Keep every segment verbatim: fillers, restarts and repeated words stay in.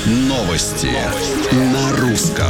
Новости на русском.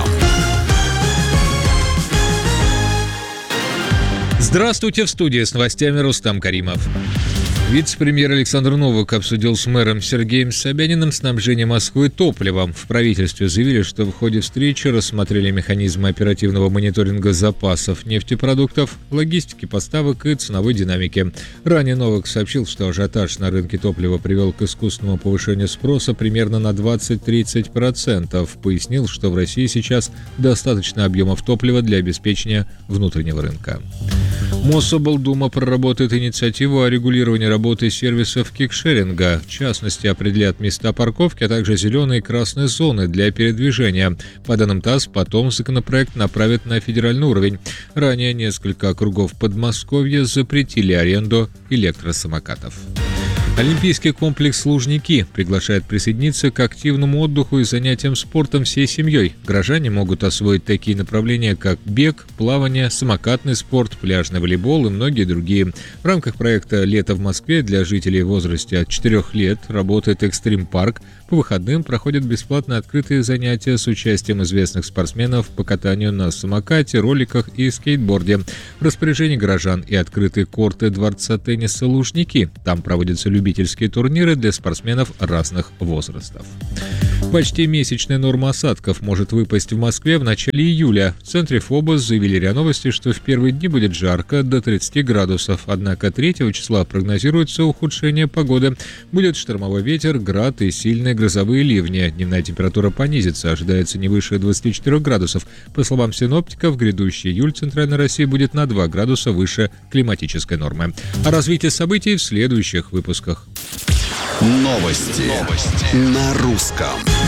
Здравствуйте, в студии с новостями Рустам Каримов. Вице-премьер Александр Новак обсудил с мэром Сергеем Собяниным снабжение Москвы топливом. В правительстве заявили, что в ходе встречи рассмотрели механизмы оперативного мониторинга запасов нефтепродуктов, логистики поставок и ценовой динамики. Ранее Новак сообщил, что ажиотаж на рынке топлива привел к искусственному повышению спроса примерно на двадцать-тридцать процентов. Пояснил, что в России сейчас достаточно объемов топлива для обеспечения внутреннего рынка. Мособлдума проработает инициативу о регулировании работы сервисов кикшеринга. В частности, определят места парковки, а также зеленые и красные зоны для передвижения. По данным ТАСС, потом законопроект направят на федеральный уровень. Ранее несколько округов Подмосковья запретили аренду электросамокатов. Олимпийский комплекс «Лужники» приглашает присоединиться к активному отдыху и занятиям спортом всей семьей. Горожане могут освоить такие направления, как бег, плавание, самокатный спорт, пляжный волейбол и многие другие. В рамках проекта «Лето в Москве» для жителей в возрасте от четырёх лет работает экстрим-парк. По выходным проходят бесплатно открытые занятия с участием известных спортсменов по катанию на самокате, роликах и скейтборде. В распоряжении горожан и открытые корты дворца тенниса «Лужники». Там проводятся любительские турниры для спортсменов разных возрастов. Почти месячная норма осадков может выпасть в Москве в начале июля. В центре ФОБОС заявили РИА Новости, что в первые дни будет жарко до тридцати градусов, однако третьего числа прогнозируется ухудшение погоды. Будет штормовой ветер, град и сильные грозовые ливни. Дневная температура понизится, ожидается не выше двадцати четырёх градусов. По словам синоптиков, грядущий июль в Центральной России будет на два градуса выше климатической нормы. О развитии событий в следующих выпусках. Новости, Новости. на русском.